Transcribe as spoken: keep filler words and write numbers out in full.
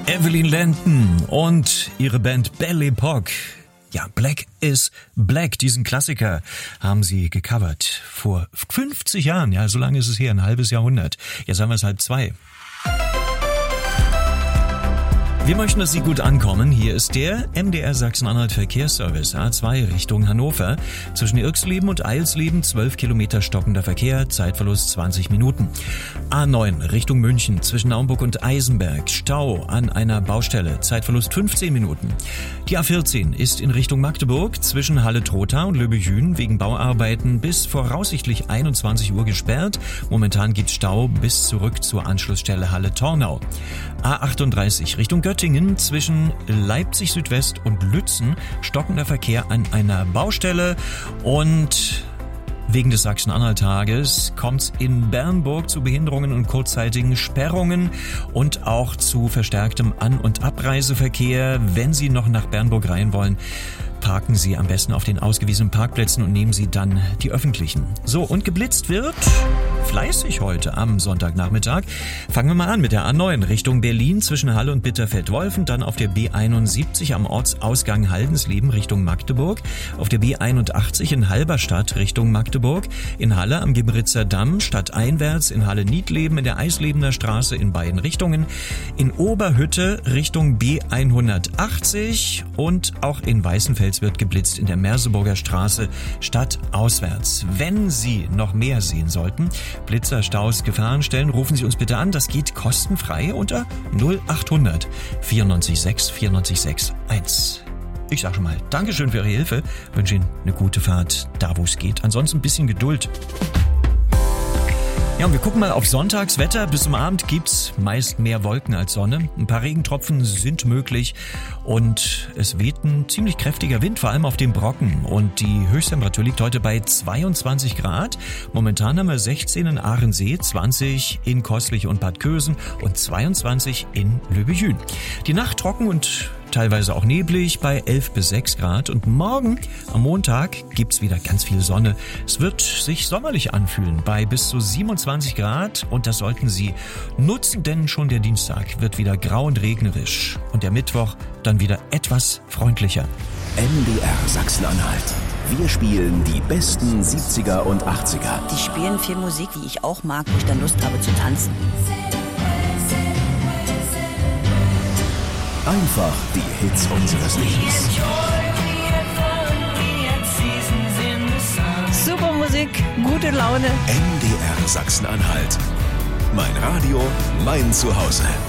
Evelyn Lenton und ihre Band Belle Epoque. Ja, Black is Black, diesen Klassiker haben sie gecovert vor fünfzig Jahren. Ja, so lange ist es her, ein halbes Jahrhundert. Jetzt haben wir es halb zwei. Wir möchten, dass Sie gut ankommen. Hier ist der M D R Sachsen-Anhalt Verkehrsservice A zwei Richtung Hannover. Zwischen Irxleben und Eilsleben zwölf Kilometer stockender Verkehr, Zeitverlust zwanzig Minuten. A neun Richtung München zwischen Naumburg und Eisenberg, Stau an einer Baustelle, Zeitverlust fünfzehn Minuten. Die A vierzehn ist in Richtung Magdeburg zwischen Halle-Trotha und Löbejün wegen Bauarbeiten bis voraussichtlich einundzwanzig Uhr gesperrt. Momentan gibt's Stau bis zurück zur Anschlussstelle Halle-Tornau. A achtunddreißig Richtung Göttingen zwischen Leipzig Südwest und Lützen stockender Verkehr an einer Baustelle und wegen des Sachsen-Anhalt-Tages kommt es in Bernburg zu Behinderungen und kurzzeitigen Sperrungen und auch zu verstärktem An- und Abreiseverkehr. Wenn Sie noch nach Bernburg rein wollen, parken Sie am besten auf den ausgewiesenen Parkplätzen und nehmen Sie dann die öffentlichen. So, und geblitzt wird fleißig heute am Sonntagnachmittag. Fangen wir mal an mit der A neun Richtung Berlin zwischen Halle und Bitterfeld-Wolfen, dann auf der B einundsiebzig am Ortsausgang Haldensleben Richtung Magdeburg, auf der B einundachtzig in Halberstadt Richtung Magdeburg, in Halle am Gebritzer Damm stadteinwärts, in Halle-Niedleben in der Eislebener Straße in beiden Richtungen, in Oberhütte Richtung B hundertachtzig und auch in Weißenfels wird geblitzt in der Merseburger Straße stadtauswärts. Wenn Sie noch mehr sehen sollten, Blitzer, Staus, Gefahrenstellen, rufen Sie uns bitte an. Das geht kostenfrei unter null achthundert vierundneunzig sechs vierundneunzig sechs eins. Ich sage schon mal Dankeschön für Ihre Hilfe, wünsche Ihnen eine gute Fahrt, da wo es geht. Ansonsten ein bisschen Geduld. Ja, und wir gucken mal auf Sonntagswetter. Bis zum Abend gibt's meist mehr Wolken als Sonne. Ein paar Regentropfen sind möglich und es weht ein ziemlich kräftiger Wind, vor allem auf dem Brocken. Und die Höchsttemperatur liegt heute bei zweiundzwanzig Grad. Momentan haben wir sechzehn in Ahrensee, zwanzig in Koswig und Bad Kösen und zweiundzwanzig in Löbejün. Die Nacht trocken und teilweise auch neblig bei elf bis sechs Grad. Und morgen am Montag gibt's wieder ganz viel Sonne. Es wird sich sommerlich anfühlen bei bis zu siebenundzwanzig Grad. Und das sollten Sie nutzen, denn schon der Dienstag wird wieder grau und regnerisch. Und der Mittwoch dann wieder etwas freundlicher. M D R Sachsen-Anhalt. Wir spielen die besten siebziger und achtziger. Die spielen viel Musik, die ich auch mag, wo ich dann Lust habe zu tanzen. Einfach die Hits unseres Lebens. Super Musik, gute Laune. M D R Sachsen-Anhalt. Mein Radio, mein Zuhause.